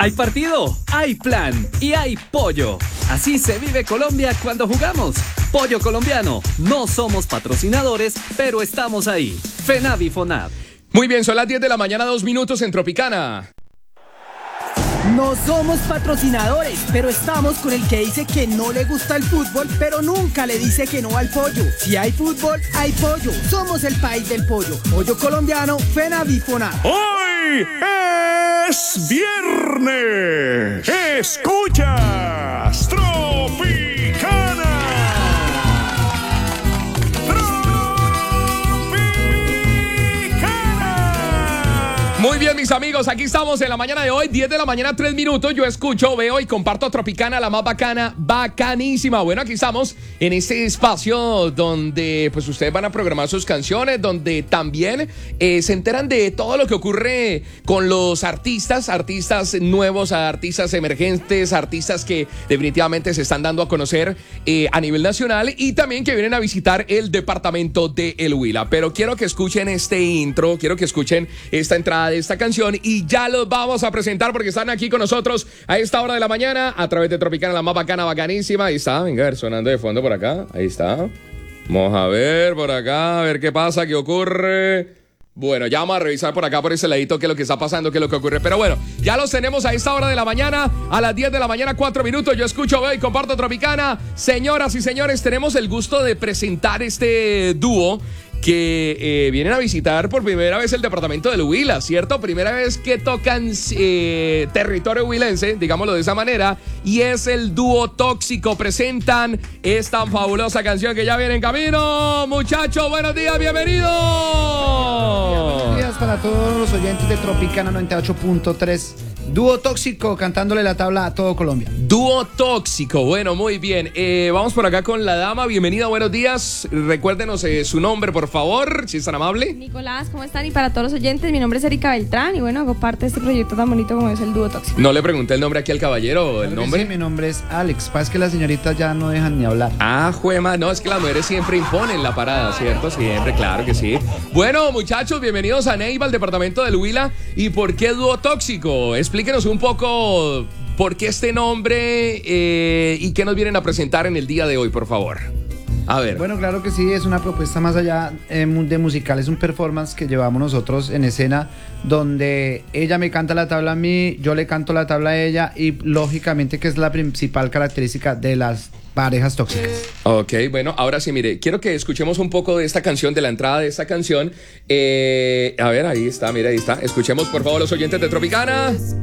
Hay partido, hay plan y hay pollo. Así se vive Colombia cuando jugamos. Pollo colombiano. No somos patrocinadores, pero estamos ahí. FENAV y FONAV. Muy bien, son las 10 de la mañana, 2 minutos en Tropicana. No somos patrocinadores, pero estamos con el que dice que no le gusta el fútbol, pero nunca le dice que no al pollo. Si hay fútbol, hay pollo. Somos el país del pollo. Pollo colombiano, FENAV y FONAV. Hoy es viernes. Escuchas Tropicana. Muy bien, mis amigos, aquí estamos en la mañana de hoy, 10 de la mañana, 3 minutos. Yo escucho, veo y comparto Tropicana, la más bacana, bacanísima. Bueno, aquí estamos en este espacio donde pues ustedes van a programar sus canciones, donde también se enteran de todo lo que ocurre con los artistas nuevos, artistas emergentes, artistas que definitivamente se están dando a conocer a nivel nacional y también que vienen a visitar el departamento de El Huila. Pero quiero que escuchen este intro, quiero que escuchen esta entrada de esta canción y ya los vamos a presentar porque están aquí con nosotros a esta hora de la mañana a través de Tropicana, la más bacana, bacanísima. Ahí está, venga, a ver, sonando de fondo por acá. Ahí está. Vamos a ver por acá, a ver qué pasa, qué ocurre. Bueno, ya vamos a revisar por acá, por ese ladito, qué es lo que está pasando, qué es lo que ocurre. Pero bueno, ya los tenemos a esta hora de la mañana, a las 10 de la mañana, 4 minutos. Yo escucho, veo y comparto Tropicana. Señoras y señores, tenemos el gusto de presentar este dúo que vienen a visitar por primera vez el departamento del Huila, ¿cierto? Primera vez que tocan territorio huilense, digámoslo de esa manera, y es el dúo Tóxico. Presentan esta fabulosa canción que ya viene en camino. Muchachos, buenos días, bienvenidos. Buenos días para todos los oyentes de Tropicana 98.3. Dúo Tóxico, cantándole la tabla a todo Colombia. Dúo Tóxico, bueno, muy bien. Vamos por acá con la dama, bienvenida, buenos días. Recuérdenos su nombre, por favor, si es tan amable. Nicolás, ¿cómo están? Y para todos los oyentes, mi nombre es Erika Beltrán y bueno, hago parte de este proyecto tan bonito como es el Dúo Tóxico. No le pregunté el nombre aquí al caballero, ¿el nombre? Sí, mi nombre es Alex, pasa que las señoritas ya no dejan ni hablar. Ah, juema, no, es que las mujeres siempre imponen la parada, ¿cierto? Siempre, claro que sí. Bueno, muchachos, bienvenidos a Neiva, al departamento del Huila. ¿Y por qué Dúo Tóxico? Explíquenos un poco por qué este nombre y qué nos vienen a presentar en el día de hoy, por favor. A ver. Bueno, claro que sí, es una propuesta más allá de musical, es un performance que llevamos nosotros en escena donde ella me canta la tabla a mí, yo le canto la tabla a ella y lógicamente que es la principal característica de las parejas tóxicas. Ok, bueno, ahora sí, mire, quiero que escuchemos un poco de esta canción, de la entrada de esta canción. A ver, ahí está, mira, ahí está. Escuchemos, por favor, los oyentes de Tropicana.